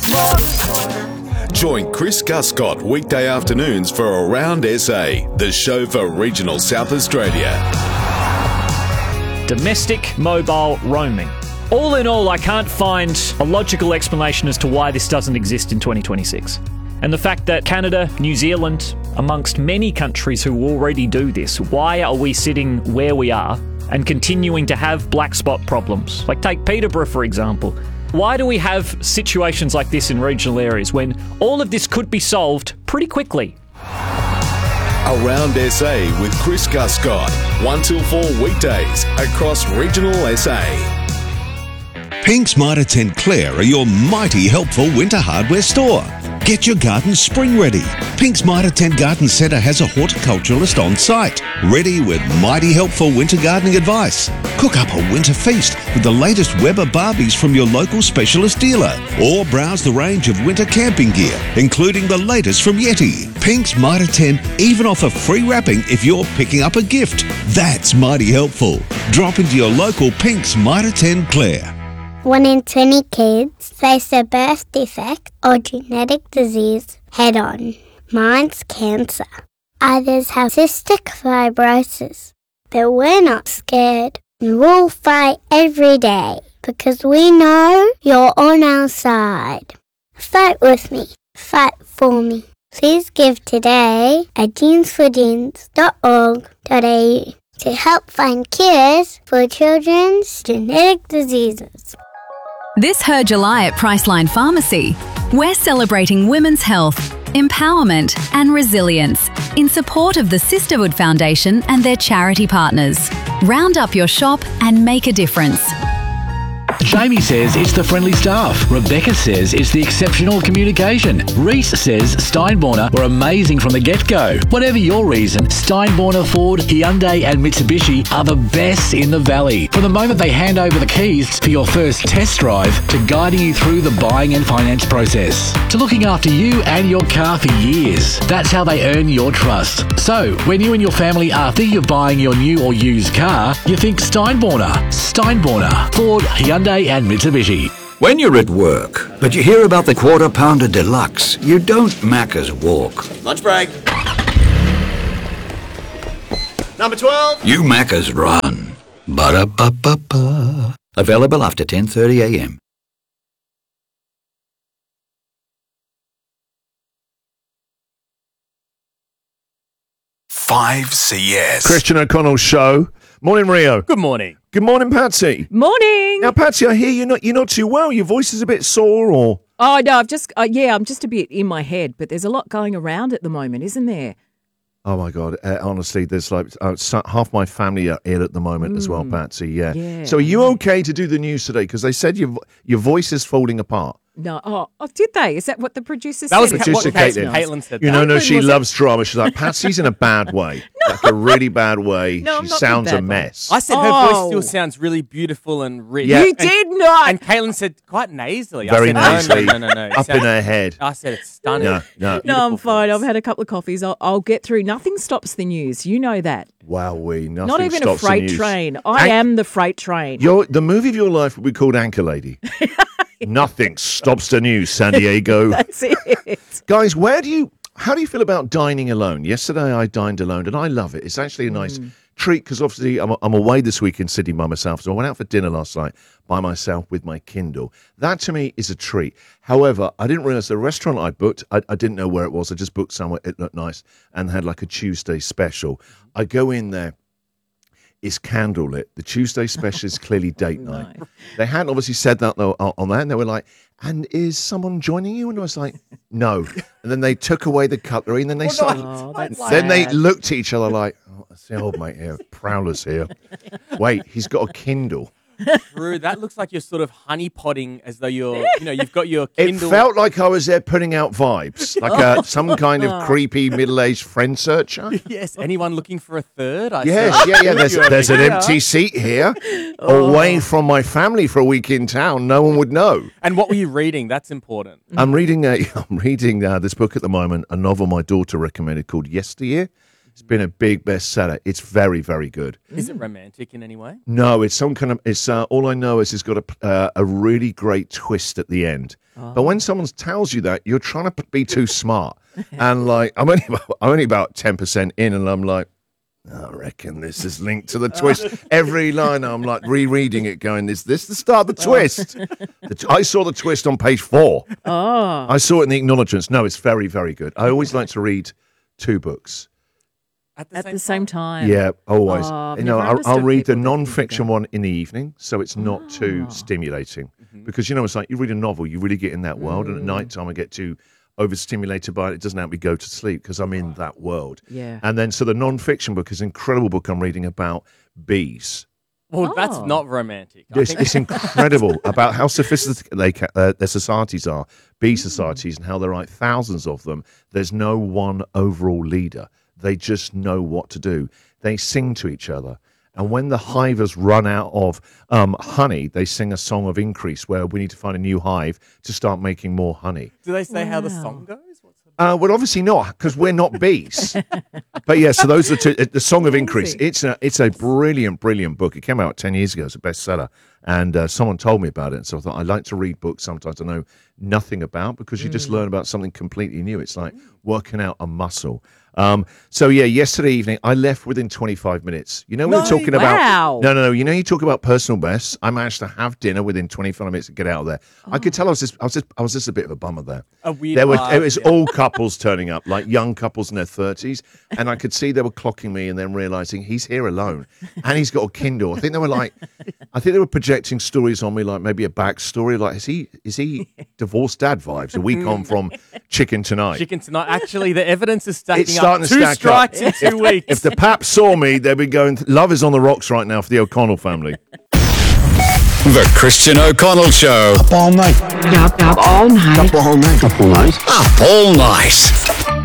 Join Chris Guscott weekday afternoons for Around SA, the show for regional South Australia. Domestic mobile roaming. All in all, I can't find a logical explanation as to why this doesn't exist in 2026. And the fact that Canada, New Zealand, amongst many countries who already do this, why are we sitting where we are and continuing to have black spot problems? Like take Peterborough, for example. Why do we have situations like this in regional areas when all of this could be solved pretty quickly? Around SA with Chris Guscott, 1 till 4 weekdays across regional SA. Pink's Mitre 10 Clare are your mighty helpful winter hardware store. Get your garden spring ready. Pink's Mitre 10 Garden Centre has a horticulturalist on site, ready with mighty helpful winter gardening advice. Cook up a winter feast with the latest Weber Barbies from your local specialist dealer, or browse the range of winter camping gear, including the latest from Yeti. Pink's Mitre 10 even offer free wrapping if you're picking up a gift. That's mighty helpful. Drop into your local Pink's Mitre 10 Clare. 1 in 20 kids face a birth defect or genetic disease head-on. Mine's cancer. Others have cystic fibrosis. But we're not scared. We'll fight every day because we know you're on our side. Fight with me. Fight for me. Please give today at genesforgenes.org.au to help find cures for children's genetic diseases. This Her July at Priceline Pharmacy, we're celebrating women's health, empowerment and resilience in support of the Sisterhood Foundation and their charity partners. Round up your shop and make a difference. Jamie says it's the friendly staff. Rebecca says it's the exceptional communication. Reese says Steinborner were amazing from the get-go. Whatever your reason, Steinborner, Ford, Hyundai and Mitsubishi are the best in the valley. From the moment they hand over the keys for your first test drive to guiding you through the buying and finance process, to looking after you and your car for years. That's how they earn your trust. So, when you and your family are thinking of buying your new or used car, you think Steinborner. Steinborner, Ford, Hyundai and Mitsubishi. When you're at work, but you hear about the Quarter Pounder Deluxe, you don't Macca's walk. Lunch break. Number 12. You Macca's run. Ba-da-ba-ba-ba. Available after 10:30 a.m. CS. Christian O'Connell's show. Morning, Rio. Good morning. Good morning, Patsy. Morning. Now, Patsy, I hear you're not too well. Your voice is a bit sore, or? Oh no, I'm just a bit in my head, but there's a lot going around at the moment, isn't there? Oh my God! Honestly, there's like half my family are ill at the moment as well, Patsy. Yeah. So, are you okay to do the news today? Because they said your voice is falling apart. No. Oh, did they? Is that what the producer said? That was producer Caitlin said. No, she loves drama. She's like, Patsy's in a bad way, like a really bad way. No, she sounds a mess. I said her voice still sounds really beautiful and rich. Yeah. You did not. And Caitlin said quite nasally. Very nasally. No. Up in her head. I said it's stunning. No, I'm fine. I've had a couple of coffees. I'll get through. Nothing stops the news. You know that. Wow, nothing not even stops a freight the news. train. I am the freight train. The movie of your life would be called Anchor Lady. Nothing stops the news, San Diego. That's it. Guys, how do you feel about dining alone? Yesterday I dined alone and I love it. It's actually a nice treat because obviously I'm away this week in Sydney by myself. So I went out for dinner last night by myself with my Kindle. That to me is a treat. However, I didn't realize the restaurant I booked, I didn't know where it was. I just booked somewhere, it looked nice and had like a Tuesday special. I go in there. Is candlelit. The Tuesday special is clearly date night. They hadn't obviously said that though on that, and they were like, "And is someone joining you?" And I was like, "No." And then they took away the cutlery, and then they they looked at each other like, "Oh, that's the old mate here, Prowler's here. Wait, he's got a Kindle." Drew, that looks like you're sort of honeypotting as though you've got your Kindle. It felt like I was there putting out vibes, like some kind of creepy middle-aged friend searcher. Yes, anyone looking for a third? Yeah. There's an empty seat here, away from my family for a week in town. No one would know. And what were you reading? That's important. I'm reading this book at the moment, a novel my daughter recommended called Yesteryear. It's been a big bestseller. It's very, very good. Is it romantic in any way? No, it's some kind of. It's all I know is it's got a really great twist at the end. But when someone tells you that, you're trying to be too smart, and like I'm only about 10% in, and I'm like, I reckon this is linked to the twist. Every line I'm like rereading it, going, is this the start of the twist? I saw the twist on page 4. Oh. I saw it in the acknowledgements. No, it's very, very good. I always like to read 2 books. At the same time. Yeah, always. Oh, I'll read the non-fiction one in the evening, so it's not too stimulating. Because, it's like you read a novel, you really get in that world, and at night time I get too overstimulated by it. It doesn't help me go to sleep because I'm in that world. Yeah. And then, so the non-fiction book is an incredible book I'm reading about bees. Well, that's not romantic. It's incredible about how sophisticated their societies are, bee societies, and how there are thousands of them. There's no one overall leader. They just know what to do. They sing to each other. And when the hive has run out of honey, they sing a song of increase where we need to find a new hive to start making more honey. Do they say how the song goes? Well, obviously not, because we're not bees. But yeah, so those are the Song of Increase. It's a brilliant, brilliant book. It came out 10 years ago. It's a bestseller. And someone told me about it. And so I thought, I like to read books sometimes I know nothing about, because you just learn about something completely new. It's like working out a muscle. So yeah, yesterday evening I left within 25 minutes. You know, we were talking about no. You know, you talk about personal bests. I managed to have dinner within 25 minutes and get out of there. I could tell I was just a bit of a bummer there. It was all couples turning up, like young couples in their 30s, and I could see they were clocking me and then realizing he's here alone and he's got a Kindle. I think they were projecting stories on me, like maybe a backstory, like is he divorced dad vibes a week on from Chicken Tonight? Chicken Tonight. Actually, the evidence is stacking It's starting up. to 2 stack strikes up. in 2 weeks. If the Paps saw me, they'd be going, love is on the rocks right now for the O'Connell family. The Christian O'Connell Show. Up all night. Up all night. Up all night. Up all night.